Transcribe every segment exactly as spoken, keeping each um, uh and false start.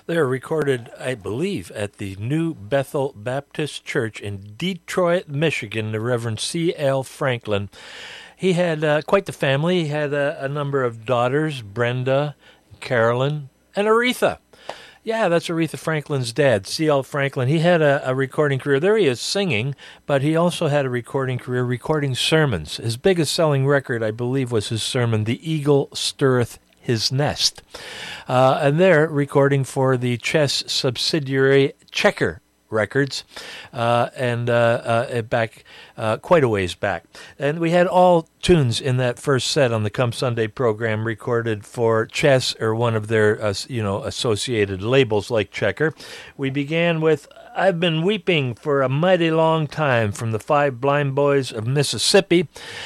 They're recorded, I believe, at the New Bethel Baptist Church in Detroit, Michigan, the Reverend C L Franklin. He had uh, quite the family. He had a, a number of daughters, Brenda, Carolyn, and Aretha. Yeah, that's Aretha Franklin's dad, C L Franklin. He had a, a recording career. There he is singing, but he also had a recording career recording sermons. His biggest selling record, I believe, was his sermon, The Eagle Stirreth His Nest. Uh, and they're recording for the chess subsidiary Checker Records, uh, and uh, uh, back uh, quite a ways back. And we had all tunes in that first set on the Come Sunday program recorded for Chess or one of their uh, you know associated labels like Checker. We began with I've Been Weeping for a Mighty Long Time from the Five Blind Boys of Mississippi.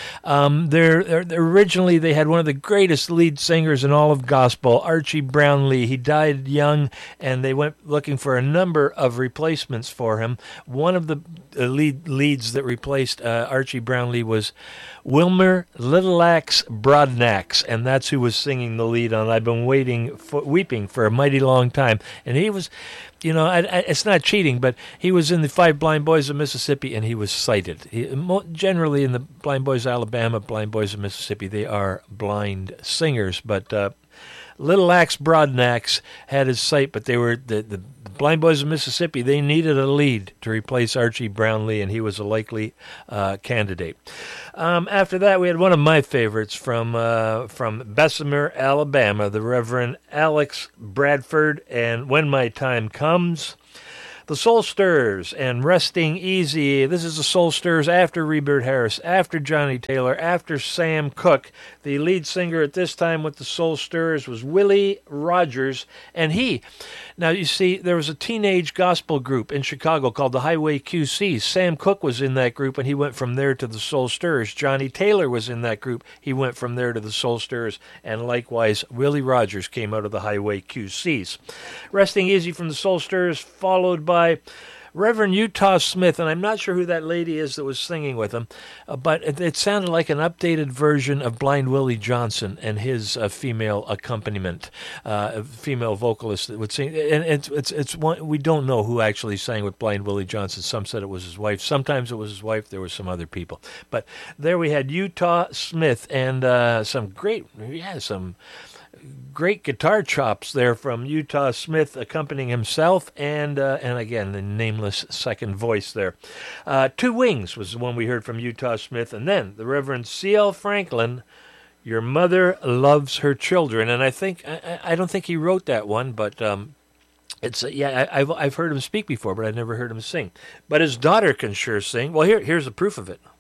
Um, they're, they're, they're originally, they had one of the greatest lead singers in all of gospel, Archie Brownlee. He died young, and they went looking for a number of replacements for him. One of the uh, lead leads that replaced uh, Archie Brownlee was Wilmer Littleaxe Broadnax, and that's who was singing the lead on I've Been Waiting for, Weeping for a Mighty Long Time. And he was... You know, I, I, it's not cheating, but he was in the Five Blind Boys of Mississippi, and he was sighted. He, mo- generally, in the Blind Boys of Alabama, Blind Boys of Mississippi, they are blind singers. But uh, Little Axe Broadnax had his sight, but they were the, the Blind Boys of Mississippi. They needed a lead to replace Archie Brownlee, and he was a likely uh, candidate. Um, after that, we had one of my favorites from uh, from Bessemer, Alabama, the Reverend Alex Bradford, and When My Time Comes. The Soul Stirrers and Resting Easy. This is the Soul Stirrers after Rebirth Harris, after Johnny Taylor, after Sam Cooke. The lead singer at this time with the Soul Stirrers was Willie Rogers, and he... Now, you see, there was a teenage gospel group in Chicago called the Highway Q C. Sam Cooke was in that group, and he went from there to the Soul Stirrers. Johnny Taylor was in that group. He went from there to the Soul Stirrers. And likewise, Willie Rogers came out of the Highway Q Cs. Resting Easy from the Soul Stirrers, followed by Reverend Utah Smith, and I'm not sure who that lady is that was singing with him, uh, but it, it sounded like an updated version of Blind Willie Johnson and his uh, female accompaniment, uh, a female vocalist that would sing. And it's it's it's one we don't know who actually sang with Blind Willie Johnson. Some said it was his wife. Sometimes it was his wife. There were some other people, but there we had Utah Smith and uh, some great, yeah, some. Great guitar chops there from Utah Smith accompanying himself, and uh, and again the nameless second voice there. Uh, Two Wings was the one we heard from Utah Smith, and then the Reverend C L Franklin, Your Mother Loves Her Children, and I think I, I don't think he wrote that one, but um, it's uh, yeah I, I've I've heard him speak before, but I've never heard him sing. But his daughter can sure sing. Well, here here's the proof of it.